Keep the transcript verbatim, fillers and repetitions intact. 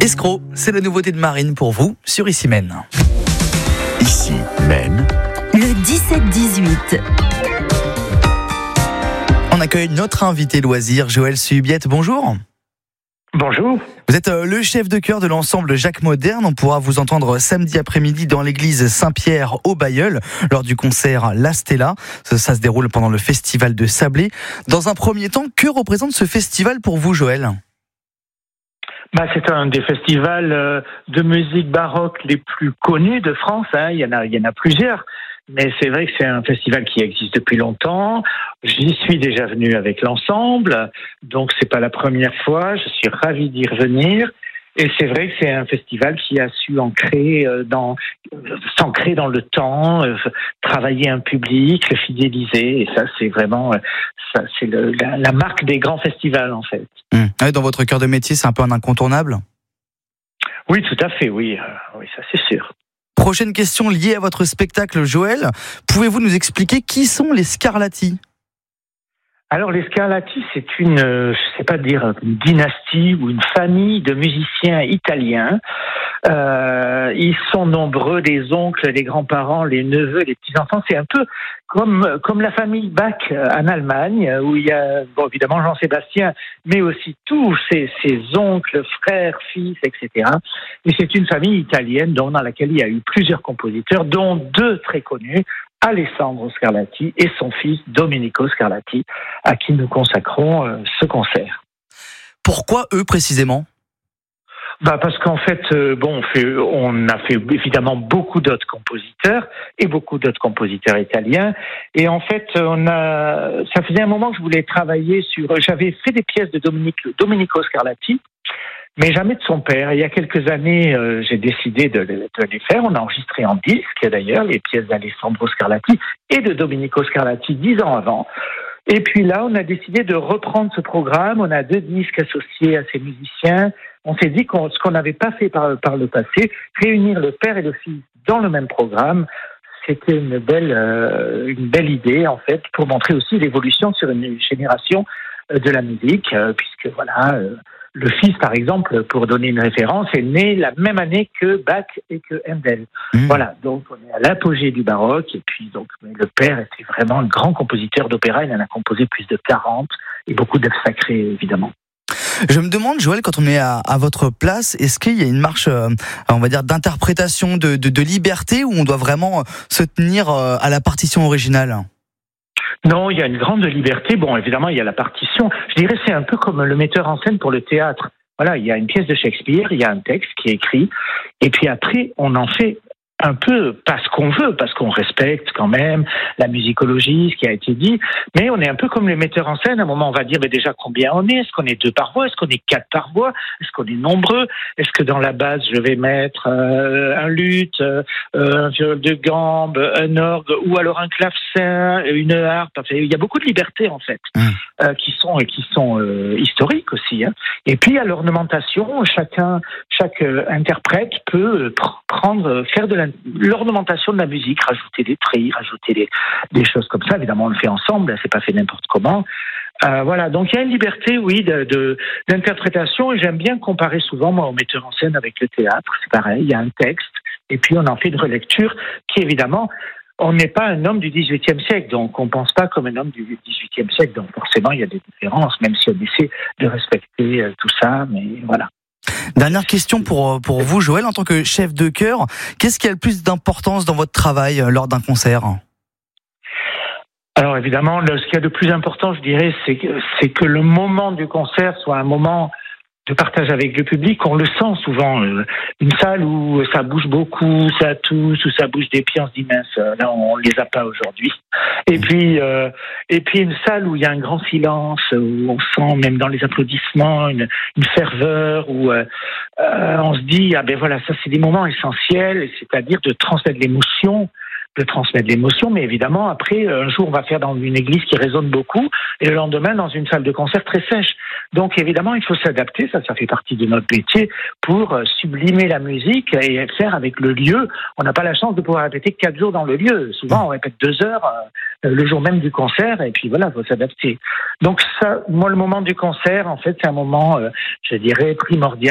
Escroc, c'est la nouveauté de Marine pour vous sur Ici Maine. Ici Maine. Le dix-sept dix-huit. On accueille notre invité loisir, Joël Suhubiette. Bonjour. Bonjour. Vous êtes le chef de chœur de l'ensemble Jacques Moderne. On pourra vous entendre samedi après-midi dans l'église Saint-Pierre au Bailleul lors du concert La Stella. Ça, ça se déroule pendant le festival de Sablé. Dans un premier temps, que représente ce festival pour vous, Joël ? Bah, c'est un des festivals de musique baroque les plus connus de France. Hein. Il y en a, il y en a plusieurs. Mais c'est vrai que c'est un festival qui existe depuis longtemps. J'y suis déjà venu avec l'ensemble, donc c'est pas la première fois. Je suis ravi d'y revenir. Et c'est vrai que c'est un festival qui a su ancrer dans, s'ancrer dans le temps, travailler un public, le fidéliser. Et ça, c'est vraiment, ça, c'est le, la, la marque des grands festivals, en fait. Mmh. Dans votre cœur de métier, c'est un peu un incontournable ? Oui, tout à fait, oui. Oui, ça, c'est sûr. Prochaine question liée à votre spectacle, Joël. Pouvez-vous nous expliquer qui sont les Scarlatti ? Alors, les Scarlatti, c'est une, je sais pas dire, une dynastie ou une famille de musiciens italiens. Euh, ils sont nombreux, les oncles, les grands-parents, les neveux, les petits-enfants. C'est un peu comme, comme la famille Bach en Allemagne, où il y a, bon, évidemment, Jean-Sébastien, mais aussi tous ses, ses oncles, frères, fils, et cetera. Et c'est une famille italienne donc, dans laquelle il y a eu plusieurs compositeurs, dont deux très connus, Alessandro Scarlatti et son fils Domenico Scarlatti, à qui nous consacrons euh, ce concert. Pourquoi eux précisément ? Bah parce qu'en fait, euh, bon, on, fait, on a fait évidemment beaucoup d'autres compositeurs et beaucoup d'autres compositeurs italiens. Et en fait, on a, ça faisait un moment que je voulais travailler sur. J'avais fait des pièces de Domenico, Domenico Scarlatti, mais jamais de son père. Il y a quelques années, euh, j'ai décidé de, de, de les faire. On a enregistré en disque, d'ailleurs, les pièces d'Alessandro Scarlatti et de Domenico Scarlatti dix ans avant. Et puis là, on a décidé de reprendre ce programme. On a deux disques associés à ces musiciens. On s'est dit qu'on, ce qu'on n'avait pas fait par, par le passé, réunir le père et le fils dans le même programme, c'était une belle, euh, une belle idée, en fait, pour montrer aussi l'évolution sur une génération de la musique, euh, puisque voilà, euh, le fils, par exemple, pour donner une référence, est né la même année que Bach et que Handel. Mmh. Voilà, donc on est à l'apogée du baroque, et puis donc le père était vraiment un grand compositeur d'opéra, il en a composé plus de quarante, et beaucoup d'œuvres sacrées, évidemment. Je me demande, Joël, quand on est à, à votre place, est-ce qu'il y a une marche, euh, on va dire, d'interprétation, de, de, de liberté, où on doit vraiment se tenir euh, à la partition originale ? Non, il y a une grande liberté. Bon, évidemment, il y a la partition. Je dirais c'est un peu comme le metteur en scène pour le théâtre. Voilà, il y a une pièce de Shakespeare, il y a un texte qui est écrit, et puis après, on en fait un peu pas ce qu'on veut, parce qu'on respecte quand même la musicologie, ce qui a été dit, mais on est un peu comme les metteurs en scène. À un moment, on va dire mais déjà combien on est, est-ce qu'on est deux par voix, est-ce qu'on est quatre par voix, est-ce qu'on est nombreux, est-ce que dans la base, je vais mettre euh, un luth, euh, un viol de gambe, un orgue, ou alors un clavecin, une harpe. Enfin, il y a beaucoup de liberté, en fait, mmh. euh, qui sont, qui sont euh, historiques aussi. Hein. Et puis, à l'ornementation, chacun, chaque euh, interprète peut euh, pr- prendre, faire de la l'ornementation de la musique, rajouter des trilles, rajouter des, des choses comme ça. Évidemment, on le fait ensemble, c'est pas fait n'importe comment. Euh, voilà, donc il y a une liberté, oui, de, de, d'interprétation, et j'aime bien comparer souvent, moi, au metteur en scène avec le théâtre. C'est pareil, il y a un texte, et puis on en fait une relecture qui, évidemment, on n'est pas un homme du dix-huitième siècle, donc on ne pense pas comme un homme du dix-huitième siècle, donc forcément, il y a des différences, même si on essaie de respecter euh, tout ça, mais voilà. Dernière question pour, pour vous, Joël, en tant que chef de chœur, qu'est-ce qui a le plus d'importance dans votre travail lors d'un concert ? Alors évidemment, le, ce qu'il y a de plus important, je dirais, c'est que, c'est que le moment du concert soit un moment de partage avec le public. On le sent souvent, euh, une salle où ça bouge beaucoup, ça tousse, où ça bouge des pieds, on se dit mince, là on les a pas aujourd'hui. Et puis, euh, et puis une salle où il y a un grand silence, où on sent même dans les applaudissements une, une ferveur, où euh, euh, on se dit ah ben voilà, ça c'est des moments essentiels, c'est-à-dire de transmettre l'émotion. de transmettre l'émotion, mais évidemment, après, un jour, on va faire dans une église qui résonne beaucoup, et le lendemain, dans une salle de concert très sèche. Donc, évidemment, il faut s'adapter, ça, ça fait partie de notre métier, pour sublimer la musique et faire avec le lieu. On n'a pas la chance de pouvoir répéter quatre jours dans le lieu. Souvent, on répète deux heures euh, le jour même du concert, et puis voilà, il faut s'adapter. Donc, ça, moi, le moment du concert, en fait, c'est un moment, euh, je dirais, primordial.